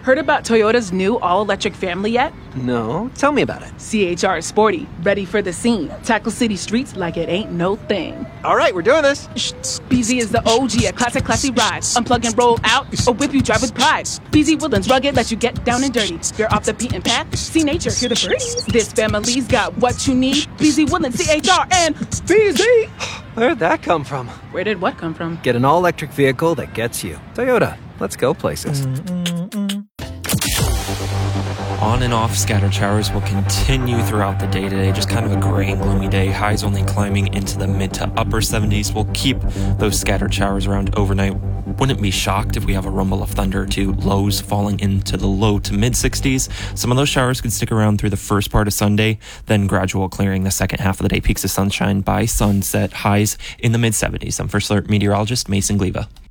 Heard about Toyota's new all-electric family yet? No, tell me about it. CHR is sporty, ready for the scene. Tackle city streets like it ain't no thing. All right, we're doing this. BZ is the OG, a classic, classy ride. Unplug and roll out, or whip you drive with pride. BZ Woodlands rugged, lets you get down and dirty. You're off the beaten path, see nature, hear the birds. This family's got what you need. BZ Woodlands, CHR, and BZ. Where'd that come from? Where did what come from? Get an all-electric vehicle that gets you. Toyota, let's go places. On and off scattered showers will continue throughout the day today. Just kind of a gray and gloomy day. Highs only climbing into the mid to upper 70s. We'll keep those scattered showers around overnight. Wouldn't be shocked if we have a rumble of thunder or two. Lows falling into the low to mid 60s. Some of those showers could stick around through the first part of Sunday, then gradual clearing the second half of the day. Peaks of sunshine by sunset. Highs in the mid 70s. I'm First Alert meteorologist Mason Gleva.